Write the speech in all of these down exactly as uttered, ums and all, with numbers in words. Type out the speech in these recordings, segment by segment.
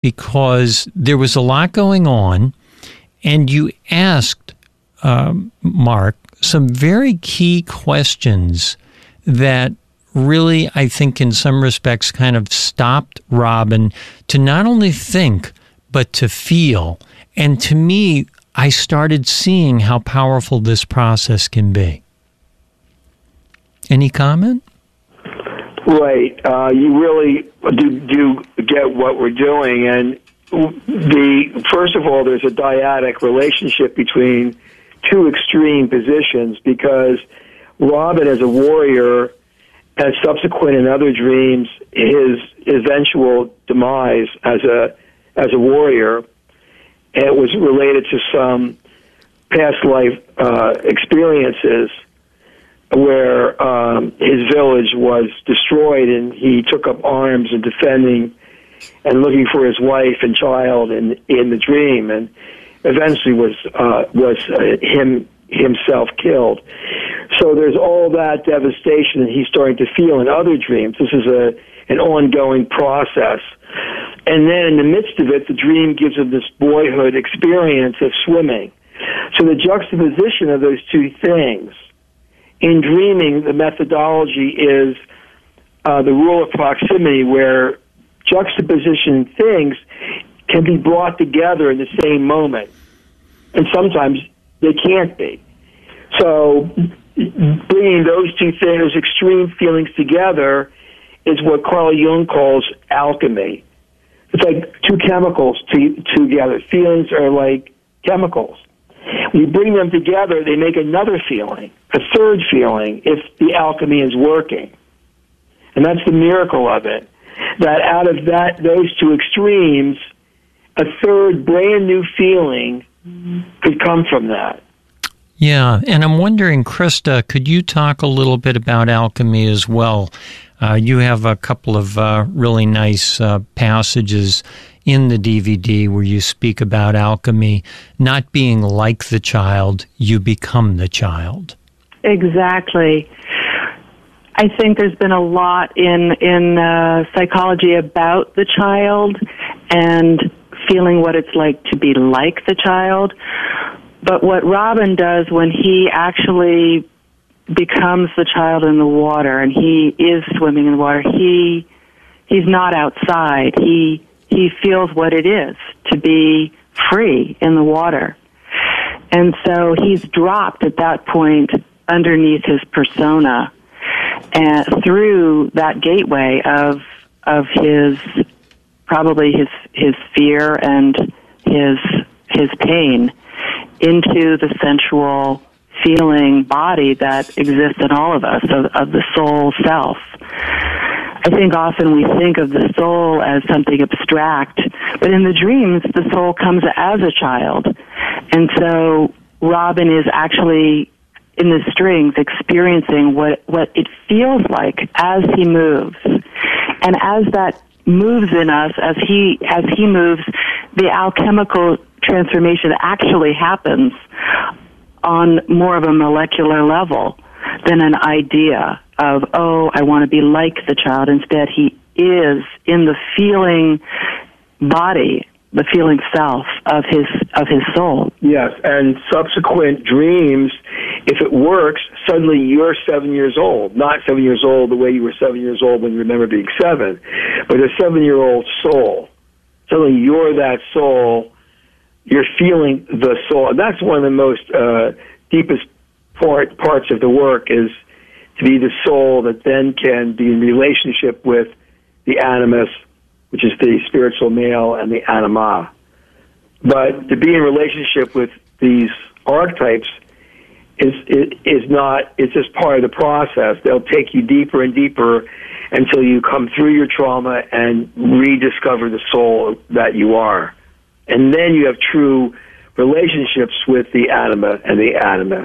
because there was a lot going on, and you asked, um, Mark, some very key questions that really, I think, in some respects, kind of stopped Robin to not only think, but to feel. And to me, I started seeing how powerful this process can be. Any comment? Right. Uh, you really do, do get what we're doing. And the first of all, there's a dyadic relationship between two extreme positions, because Robin, as a warrior, and subsequent in other dreams, his eventual demise as a as a warrior, it was related to some past life uh, experiences where um, his village was destroyed, and he took up arms and defending and looking for his wife and child in in the dream, and eventually was uh, was uh, him himself killed. So there's all that devastation that he's starting to feel in other dreams. This is a an ongoing process. And then in the midst of it, the dream gives him this boyhood experience of swimming. So the juxtaposition of those two things, in dreaming, the methodology is uh, the rule of proximity, where juxtaposition things can be brought together in the same moment. And sometimes they can't be. So bringing those two things, those extreme feelings together, is what Carl Jung calls alchemy. It's like two chemicals to, together. Feelings are like chemicals. When you bring them together, they make another feeling, a third feeling, if the alchemy is working. And that's the miracle of it, that out of that those two extremes, a third brand new feeling could come from that. Yeah, and I'm wondering, Krista, could you talk a little bit about alchemy as well? Uh, you have a couple of uh, really nice uh, passages in the D V D where you speak about alchemy not being like the child, you become the child. Exactly. I think there's been a lot in, in uh, psychology about the child and feeling what it's like to be like the child. But what Robin does when he actually becomes the child in the water and he is swimming in the water, he he's not outside. He he feels what it is to be free in the water. And so he's dropped at that point underneath his persona, and through that gateway of of his probably his his fear and his his pain into the sensual feeling body that exists in all of us, of, of the soul self. I think often we think of the soul as something abstract, but in the dreams, the soul comes as a child. And so Robin is actually, in the strings, experiencing what, what it feels like as he moves. And as that moves in us, as he, as he moves, the alchemical transformation actually happens on more of a molecular level than an idea of, oh, I want to be like the child. Instead, he is in the feeling body, the feeling self of his of his soul. Yes, and subsequent dreams, if it works, suddenly you're seven years old. Not seven years old the way you were seven years old when you remember being seven, but a seven-year-old soul. Suddenly you're that soul. You're feeling the soul. And that's one of the most uh, deepest part, parts of the work, is to be the soul that then can be in relationship with the animus, which is the spiritual male, and the anima. But to be in relationship with these archetypes is, is, is not, it's just part of the process. They'll take you deeper and deeper until you come through your trauma and rediscover the soul that you are. And then you have true relationships with the anima and the animus.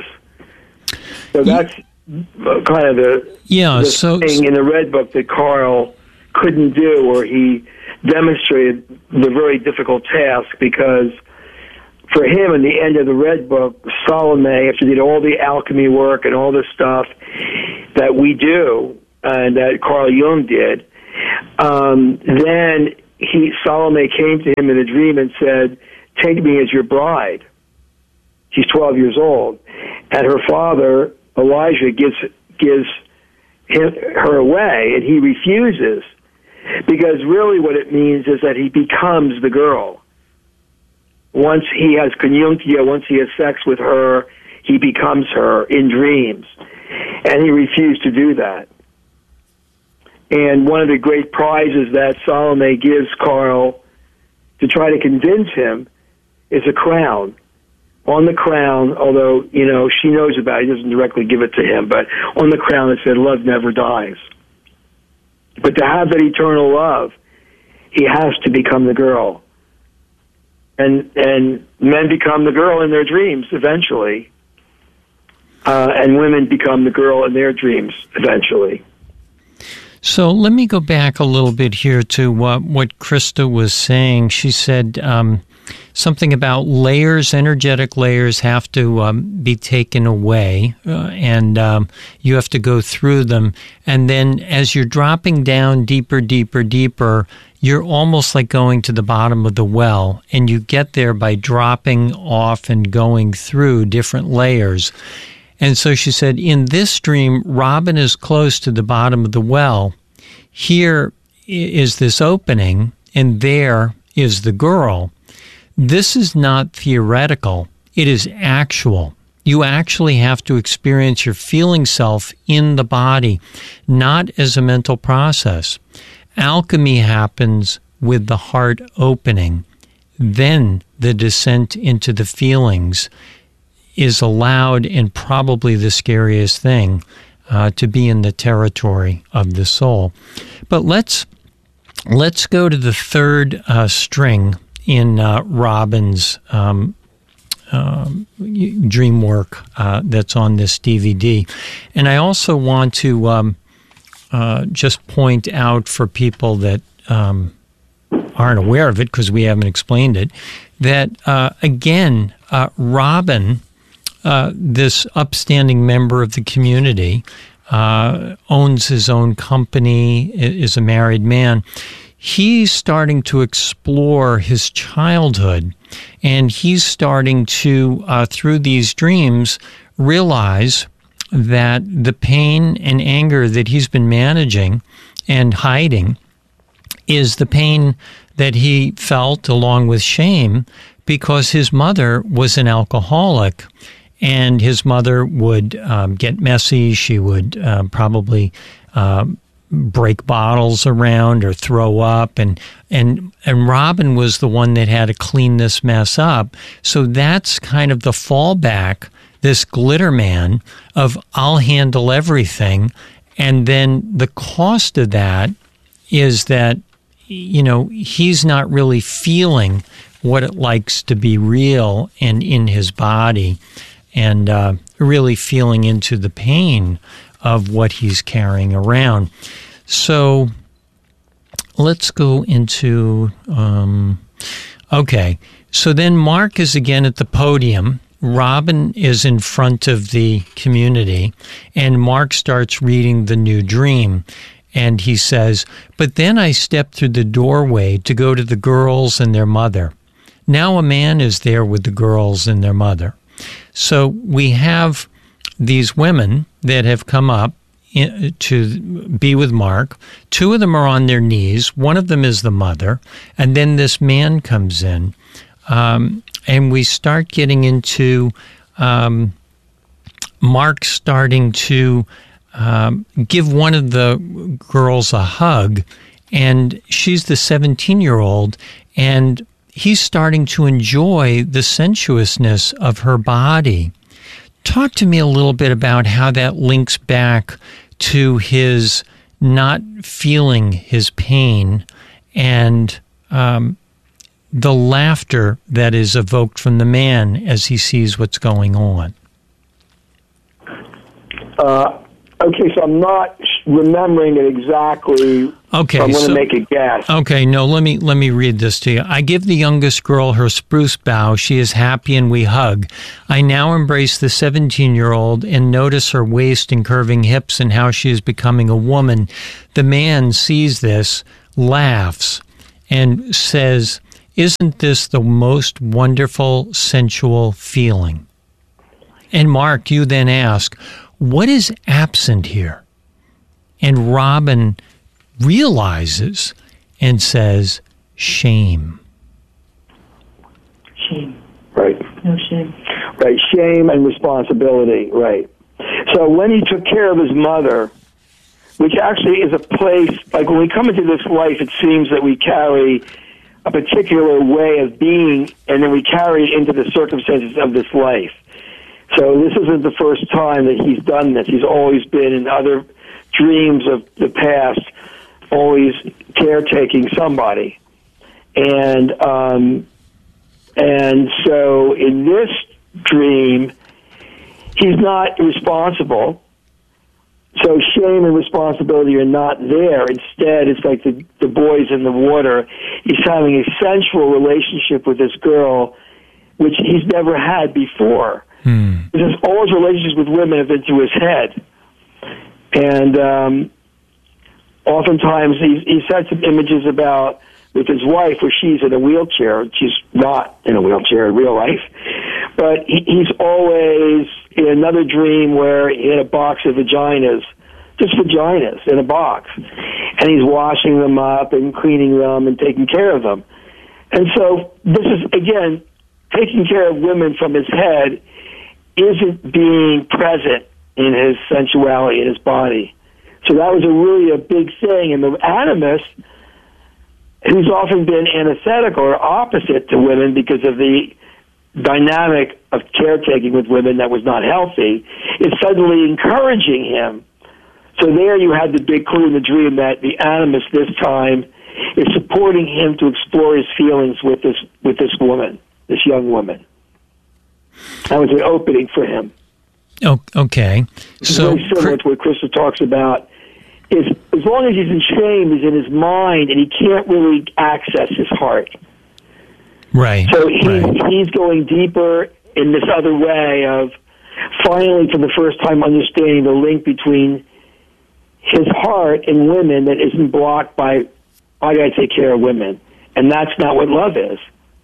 So that's kind of the, yeah, the so, thing in the Red Book that Carl couldn't do, or he demonstrated the very difficult task, because for him, in the end of the Red Book, Salome, after he did all the alchemy work and all this stuff that we do and that Carl Jung did, um, then he Salome came to him in a dream and said, "Take me as your bride." She's twelve years old, and her father Elijah gives gives him, her away, and he refuses, because really what it means is that he becomes the girl. Once he has conjunctia, once he has sex with her, he becomes her in dreams, and he refused to do that. And one of the great prizes that Salome gives Carl to try to convince him is a crown. On the crown, although, you know, she knows about it, he doesn't directly give it to him, but on the crown it said, "Love never dies." But to have that eternal love, he has to become the girl. And and men become the girl in their dreams eventually, uh, and women become the girl in their dreams eventually. So let me go back a little bit here to uh, what Krista was saying. She said um, something about layers, energetic layers have to um, be taken away, uh, and um, you have to go through them. And then as you're dropping down deeper, deeper, deeper, you're almost like going to the bottom of the well, and you get there by dropping off and going through different layers. And so she said, in this dream, Robin is close to the bottom of the well. Here is this opening, and there is the girl. This is not theoretical. It is actual. You actually have to experience your feeling self in the body, not as a mental process. Alchemy happens with the heart opening. Then the descent into the feelings is allowed, and probably the scariest thing, uh, to be in the territory of the soul. But let's let's go to the third uh, string in uh, Robin's um, uh, dream work uh, that's on this D V D. And I also want to um, uh, just point out for people that um, aren't aware of it, because we haven't explained it, that, uh, again, uh, Robin, Uh, this upstanding member of the community, uh, owns his own company, is a married man. He's starting to explore his childhood, and he's starting to, uh, through these dreams, realize that the pain and anger that he's been managing and hiding is the pain that he felt along with shame, because his mother was an alcoholic. And his mother would um, get messy. She would uh, probably uh, break bottles around or throw up. And, and, and Robin was the one that had to clean this mess up. So that's kind of the fallback, this glitter man of I'll handle everything. And then the cost of that is that, you know, he's not really feeling what it likes to be real and in his body, and uh, really feeling into the pain of what he's carrying around. So let's go into, um, okay, so then Mark is again at the podium. Robin is in front of the community, and Mark starts reading the new dream. And he says, "But then I stepped through the doorway to go to the girls and their mother. Now a man is there with the girls and their mother." So we have these women that have come up in, to be with Mark. Two of them are on their knees. One of them is the mother. And then this man comes in. Um, and we start getting into um, Mark starting to um, give one of the girls a hug. And she's the seventeen-year-old. And he's starting to enjoy the sensuousness of her body. Talk to me a little bit about how that links back to his not feeling his pain and um, the laughter that is evoked from the man as he sees what's going on. Uh, okay, so I'm not remembering it exactly. Okay, so I'm going to so, make a guess. Okay, no, let me let me read this to you. "I give the youngest girl her spruce bough. She is happy and we hug. I now embrace the seventeen-year-old and notice her waist and curving hips and how she is becoming a woman. The man sees this, laughs, and says, "Isn't this the most wonderful, sensual feeling?" And Mark, you then ask, "What is absent here?" And Robin realizes and says, "Shame." Shame. Right. No shame. Right. Shame and responsibility. Right. So when he took care of his mother, which actually is a place, like when we come into this life, it seems that we carry a particular way of being, and then we carry it into the circumstances of this life. So this isn't the first time that he's done this. He's always been in other dreams of the past, always caretaking somebody. And um, and so in this dream, he's not responsible. So shame and responsibility are not there. Instead, it's like the, the boys in the water. He's having a sensual relationship with this girl, which he's never had before. Hmm. Because all his relationships with women have been through his head. And um, oftentimes he's, he's had some images about with his wife where she's in a wheelchair. She's not in a wheelchair in real life. But he, he's always in another dream where he had a box of vaginas, just vaginas in a box. And he's washing them up and cleaning them and taking care of them. And so this is, again, taking care of women from his head isn't being present in his sensuality, in his body. So that was a really a big thing. And the animist, who's often been antithetical or opposite to women because of the dynamic of caretaking with women that was not healthy, is suddenly encouraging him. So there you had the big clue in the dream that the animist this time is supporting him to explore his feelings with this with this woman, this young woman. That was an opening for him. Oh, okay. It's so very similar to what Krista talks about. Is as long as he's in shame, he's in his mind, and he can't really access his heart. Right. So he, right. he's going deeper in this other way of finally, for the first time, understanding the link between his heart and women that isn't blocked by, I got to take care of women, and that's not what love is.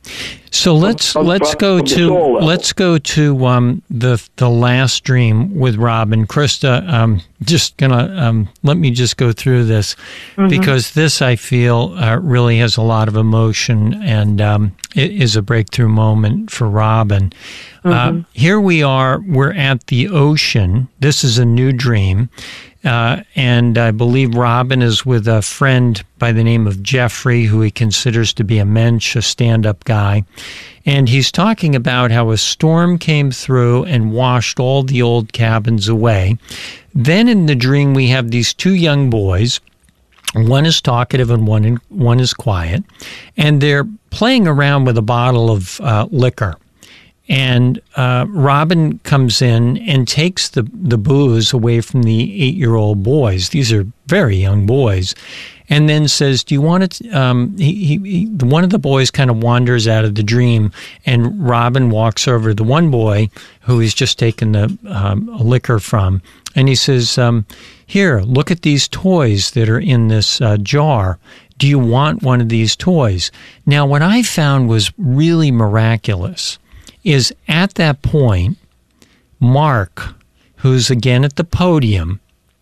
So let's From, let's from, go from to let's go to um, the the last dream with Robin. Krista, um, just gonna um, let me just go through this mm-hmm. because this I feel uh, really has a lot of emotion and um, it is a breakthrough moment for Robin. Mm-hmm. Uh, here we are. We're at the ocean. This is a new dream. Uh, and I believe Robin is with a friend by the name of Jeffrey, who he considers to be a mensch, a stand-up guy. And he's talking about how a storm came through and washed all the old cabins away. Then in the dream, we have these two young boys. One is talkative and one, in, one is quiet. And they're playing around with a bottle of uh, liquor. And uh, Robin comes in and takes the, the booze away from the eight-year-old boys. These are very young boys. And then says, do you want to, um, he, he, one of the boys kind of wanders out of the dream, and Robin walks over to the one boy who he's just taken the um, liquor from, and he says, um, here, look at these toys that are in this uh, jar. Do you want one of these toys? Now, what I found was really miraculous is at that point, Mark, who's again at the podium,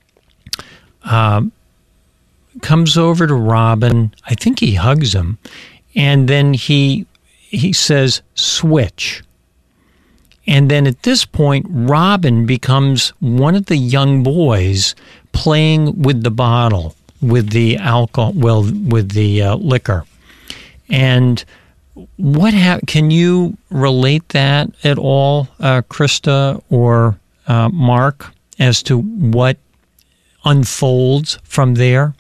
um, comes over to Robin. I think he hugs him, and then he he says, switch. And then at this point, Robin becomes one of the young boys playing with the bottle, with the alcohol, well, with the uh, liquor. And what ha- can you relate that at all, uh, Krista or uh, Mark, as to what unfolds from there?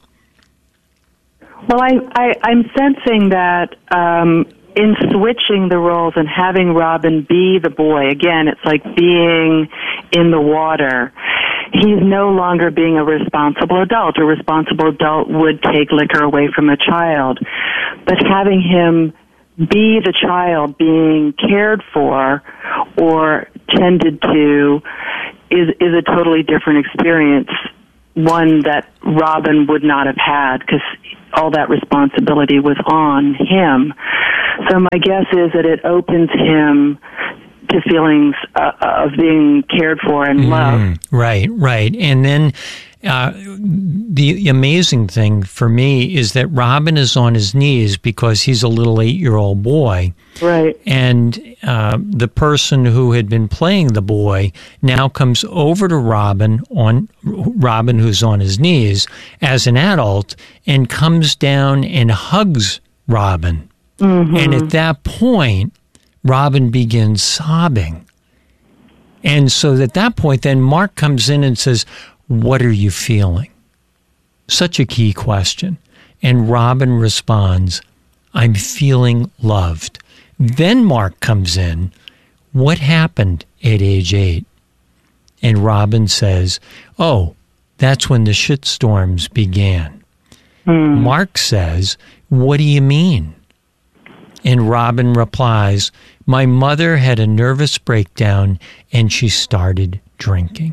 Well, I, I, I'm sensing that um, in switching the roles and having Robin be the boy, again, it's like being in the water. He's no longer being a responsible adult. A responsible adult would take liquor away from a child. But having him be the child being cared for or tended to is is a totally different experience, one that Robin would not have had, because all that responsibility was on him. So my guess is that it opens him to feelings uh, of being cared for and loved. Mm, right, right. And then uh, the amazing thing for me is that Robin is on his knees because he's a little eight-year-old boy. Right. And uh, the person who had been playing the boy now comes over to Robin, on Robin who's on his knees, as an adult, and comes down and hugs Robin. Mm-hmm. And at that point, Robin begins sobbing. And so at that point, then Mark comes in and says, "What are you feeling?" Such a key question. And Robin responds, "I'm feeling loved." Then Mark comes in, "What happened at age eight?" And Robin says, "Oh, that's when the shitstorms began." Mm. Mark says, "What do you mean?" And Robin replies, "My mother had a nervous breakdown and she started drinking."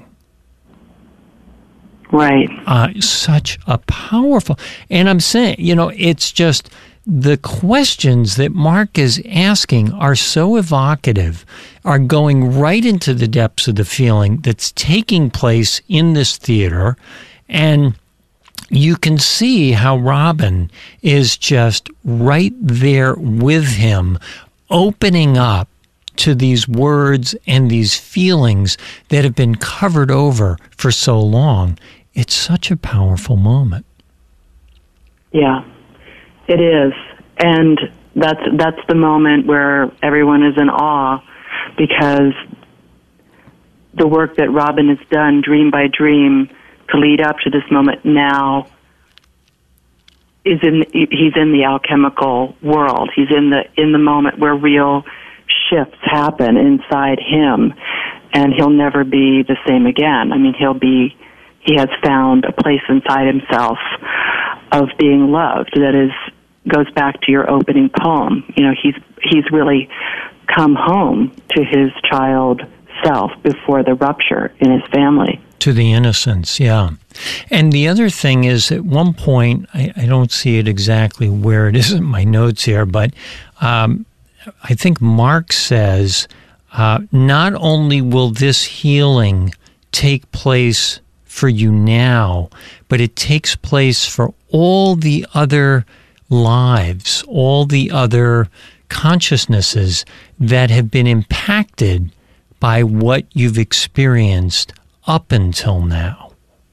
Right. Uh, such a powerful, and I'm saying, you know, it's just the questions that Mark is asking are so evocative, are going right into the depths of the feeling that's taking place in this theater. And you can see how Robin is just right there with him, opening up to these words and these feelings that have been covered over for so long. It's such a powerful moment. Yeah, it is. And that's that's the moment where everyone is in awe, because the work that Robin has done dream by dream to lead up to this moment now is in he's in the alchemical world. He's in the in the moment where real shifts happen inside him, and he'll never be the same again. I mean, he'll be he has found a place inside himself of being loved that is goes back to your opening poem. You know, he's he's really come home to his child self before the rupture in his family. To the innocence, yeah. And the other thing is, at one point, I, I don't see it exactly where it is in my notes here, but um, I think Mark says, uh, not only will this healing take place for you now, but it takes place for all the other lives, all the other consciousnesses that have been impacted by what you've experienced up until now.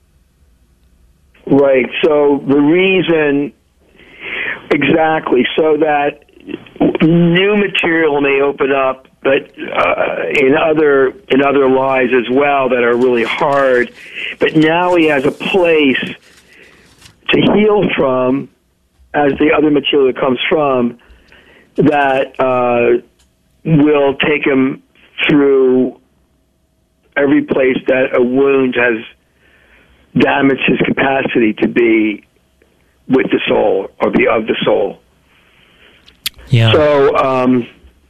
Right. So the reason, exactly, so that new material may open up, but uh, in other in other lives as well that are really hard. But now he has a place to heal from, as the other material that comes from, that uh, will take him through every place that a wound has damaged his capacity to be with the soul or be of the soul. Yeah. So um,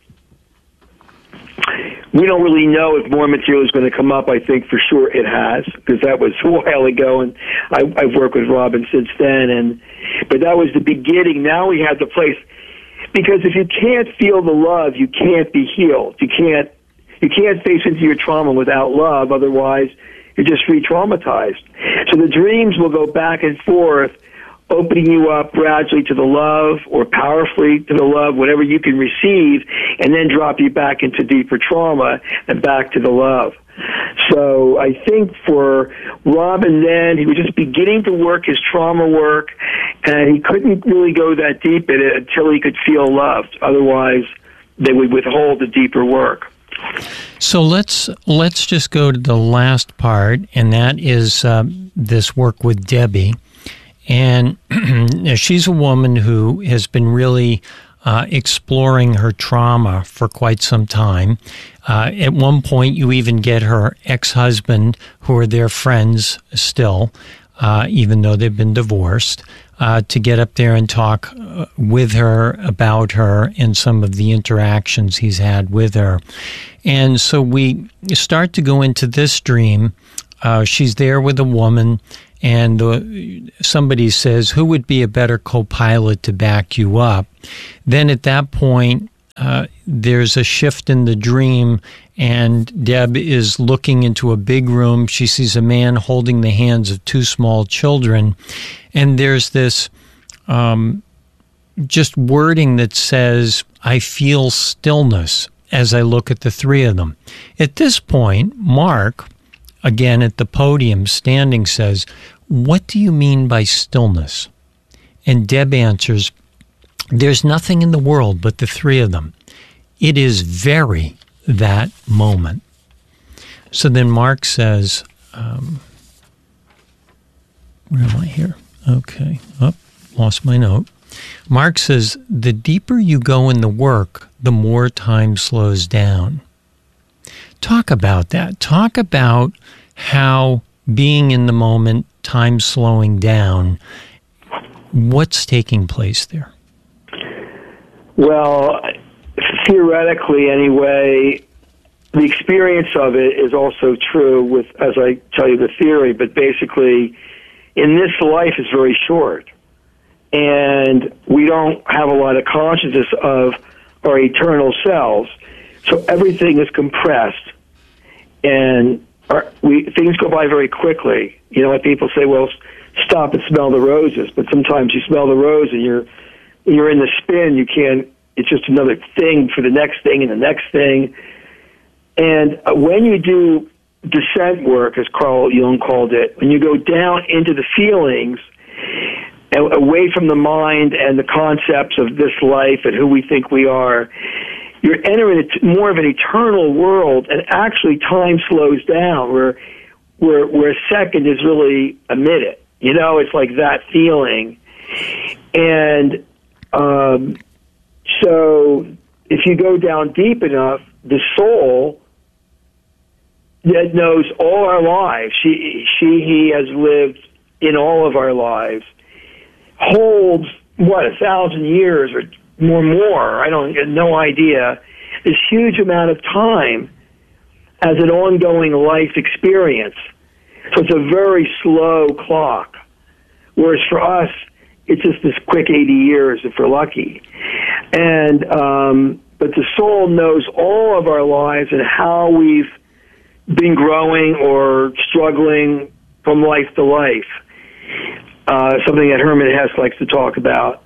we don't really know if more material is going to come up. I think for sure it has, because that was a while ago, and I, I've worked with Robin since then. And but that was the beginning. Now we have the place, because if you can't feel the love, you can't be healed. You can't. You can't face into your trauma without love, otherwise you're just re-traumatized. So the dreams will go back and forth, opening you up gradually to the love or powerfully to the love, whatever you can receive, and then drop you back into deeper trauma and back to the love. So I think for Robin then, he was just beginning to work his trauma work, and he couldn't really go that deep in it until he could feel loved. Otherwise, they would withhold the deeper work. So let's let's just go to the last part, and that is uh, this work with Debbie. And she's a woman who has been really uh, exploring her trauma for quite some time. Uh, at one point, you even get her ex-husband, who are their friends still, uh, even though they've been divorced, uh, to get up there and talk uh, with her about her and some of the interactions he's had with her. And so we start to go into this dream. Uh, she's there with a woman, and the, somebody says, who would be a better co-pilot to back you up? Then at that point, uh, there's a shift in the dream, and Deb is looking into a big room. She sees a man holding the hands of two small children, and there's this um, just wording that says, I feel stillness as I look at the three of them. At this point, Mark, again at the podium standing, says, what do you mean by stillness? And Deb answers, there's nothing in the world but the three of them. It is very that moment. So then Mark says, um, where am I here? Okay. Oh, lost my note. Mark says, the deeper you go in the work, the more time slows down. Talk about that. Talk about how being in the moment, time slowing down, what's taking place there? Well, theoretically anyway, the experience of it is also true with, as I tell you the theory, but basically in this life is very short. And we don't have a lot of consciousness of our eternal selves. So everything is compressed. And our, we, things go by very quickly. You know, like people say, well, stop and smell the roses. But sometimes you smell the rose and you're, you're in the spin. You can't, it's just another thing for the next thing and the next thing. And when you do descent work, as Carl Jung called it, when you go down into the feelings, away from the mind and the concepts of this life and who we think we are, you're entering more of an eternal world, and actually time slows down, where where where a second is really a minute. You know, it's like that feeling. And um, so if you go down deep enough, the soul that knows all our lives, she, she, he has lived in all of our lives, holds, what, a thousand years or more, more, I don't have no idea, this huge amount of time as an ongoing life experience. So it's a very slow clock. Whereas for us, it's just this quick eighty years if we're lucky. And, um, but the soul knows all of our lives and how we've been growing or struggling from life to life. Uh, something that Herman Hesse likes to talk about.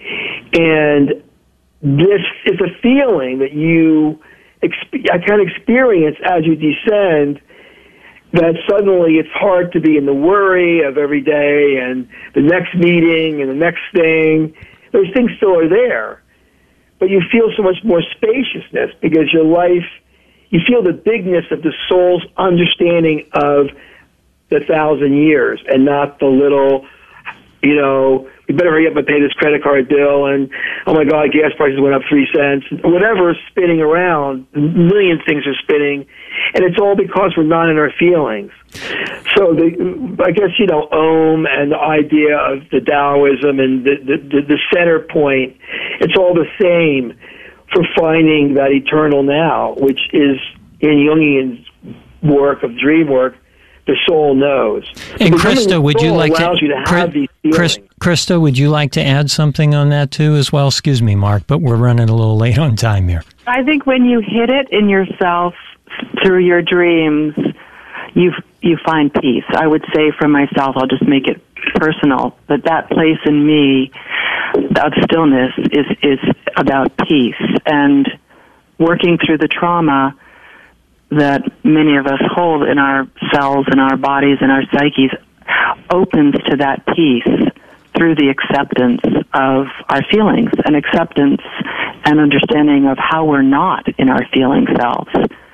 And this is a feeling that you exp- I can experience as you descend, that suddenly it's hard to be in the worry of every day and the next meeting and the next thing. Those things still are there, but you feel so much more spaciousness because your life, you feel the bigness of the soul's understanding of the thousand years and not the little, you know, we better hurry up and pay this credit card bill, and oh my God, gas prices went up three cents. Whatever is spinning around, a million things are spinning, and it's all because we're not in our feelings. So the, I guess, you know, Om and the idea of the Taoism and the, the, the center point, it's all the same for finding that eternal now, which is in Jungian's work of dream work, the soul knows. And Krista, would you like to, you to have these Chris, Krista, would you like to add something on that too as well? Excuse me, Mark, but we're running a little late on time here. I think when you hit it in yourself through your dreams, you you find peace. I would say for myself, I'll just make it personal, but that place in me of stillness is is about peace, and working through the trauma that many of us hold in our cells, in our bodies, in our psyches, opens to that peace through the acceptance of our feelings, and acceptance and understanding of how we're not in our feeling selves.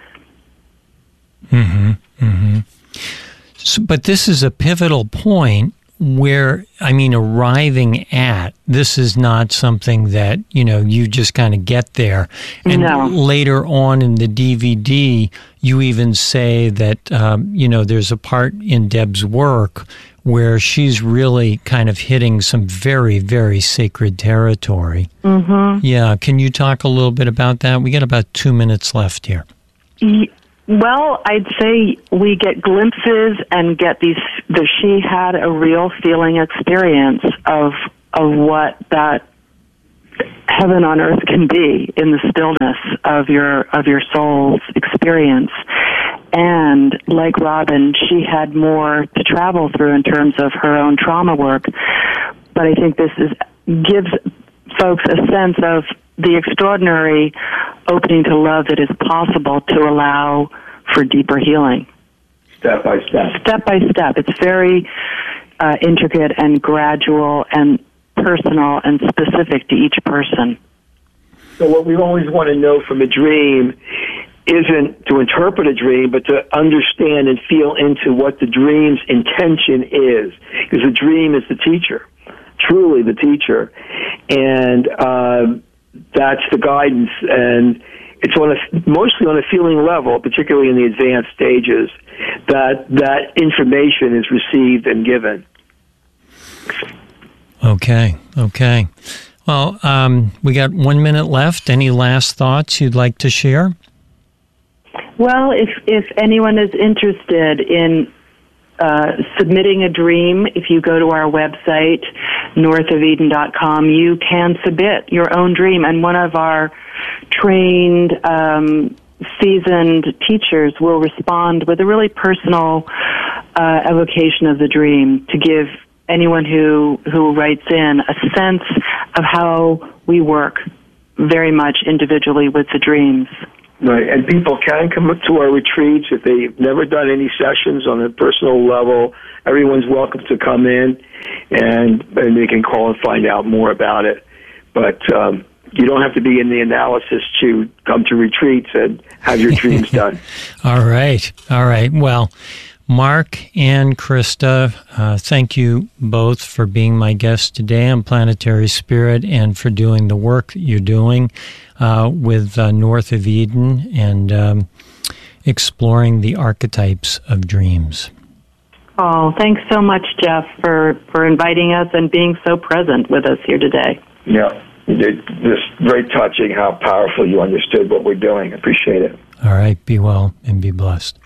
Mm-hmm. Mm-hmm. So, but this is a pivotal point where, I mean, arriving at, this is not something that, you know, you just kind of get there. And no. Later on in the D V D, you even say that, um, you know, there's a part in Deb's work where she's really kind of hitting some very, very sacred territory. Mm-hmm. Yeah. Can you talk a little bit about that? We got about two minutes left here. Well, I'd say we get glimpses and get these, the, she had a real feeling experience of, of what that heaven on earth can be in the stillness of your, of your soul's experience. And like Robin, she had more to travel through in terms of her own trauma work. But I think this is, gives folks a sense of the extraordinary opening to love that is possible to allow for deeper healing. Step by step. Step by step. It's very uh, intricate and gradual and personal and specific to each person. So what we always want to know from a dream isn't to interpret a dream, but to understand and feel into what the dream's intention is. Because the dream is the teacher, truly the teacher. And uh, that's the guidance. And it's on a, mostly on a feeling level, particularly in the advanced stages, that that information is received and given. Okay, okay. Well, um, we got one minute left. Any last thoughts you'd like to share? Well, if if anyone is interested in uh, submitting a dream, if you go to our website, north of eden dot com, you can submit your own dream, and one of our trained, um, seasoned teachers will respond with a really personal uh, evocation of the dream to give anyone who, who writes in a sense of how we work very much individually with the dreams. Right, and people can come to our retreats if they've never done any sessions on a personal level. Everyone's welcome to come in, and, and they can call and find out more about it. But um, you don't have to be in the analysis to come to retreats and have your dreams done. All right, all right. Well, Mark and Krista, uh, thank you both for being my guests today on Planetary Spirit and for doing the work that you're doing uh, with uh, North of Eden and um, exploring the archetypes of dreams. Oh, thanks so much, Jeff, for, for inviting us and being so present with us here today. Yeah, it's just very touching how powerful you understood what we're doing. Appreciate it. All right, be well and be blessed.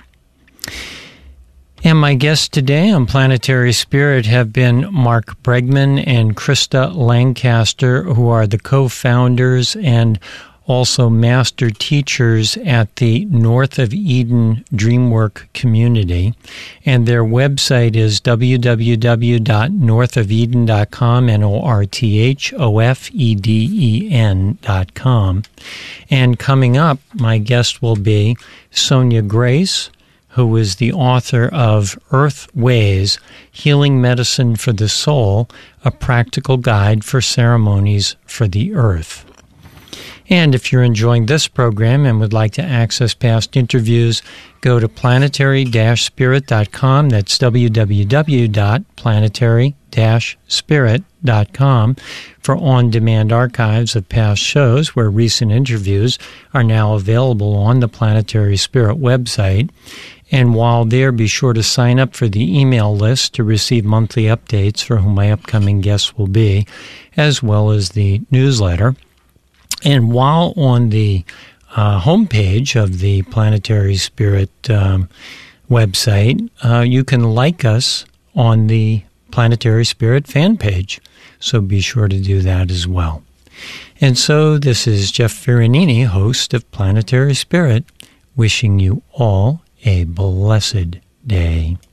And my guests today on Planetary Spirit have been Mark Bregman and Krista Lancaster, who are the co-founders and also master teachers at the North of Eden Dreamwork community. And their website is w w w dot north of eden dot com, N O R T H O F E D E N dot com. And coming up, my guest will be Sonia Grace, who is the author of Earth Ways, Healing Medicine for the Soul, a practical guide for ceremonies for the earth. And if you're enjoying this program and would like to access past interviews, go to planetary dash spirit dot com. That's w w w dot planetary dash spirit dot com for on-demand archives of past shows where recent interviews are now available on the Planetary Spirit website. And while there, be sure to sign up for the email list to receive monthly updates for who my upcoming guests will be, as well as the newsletter. And while on the uh, homepage of the Planetary Spirit um, website, uh, you can like us on the Planetary Spirit fan page. So be sure to do that as well. And so this is Jeff Ferranini, host of Planetary Spirit, wishing you all a blessed day.